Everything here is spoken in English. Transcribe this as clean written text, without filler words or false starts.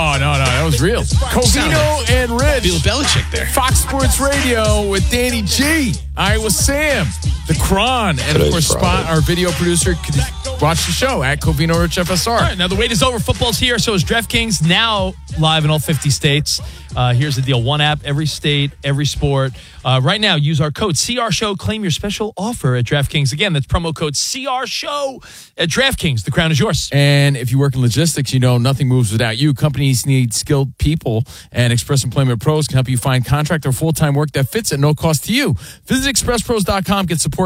Oh, no, that was real. Covino and Rich. Bill Belichick there. Fox Sports Radio with Danny G. I was Sam, the Cron, and of course, Spot, our video producer. Watch the show at Covino Rich FSR. All right, now the wait is over. Football's here. So is DraftKings, now live in all 50 states. Here's the deal. One app, every state, every sport. Right now, use our code CRSHOW. Claim your special offer at DraftKings. Again, that's promo code CRSHOW at DraftKings. The crown is yours. And if you work in logistics, you know nothing moves without you. Companies need skilled people, and Express Employment Pros can help you find contract or full-time work that fits at no cost to you. Visit expresspros.com. Get support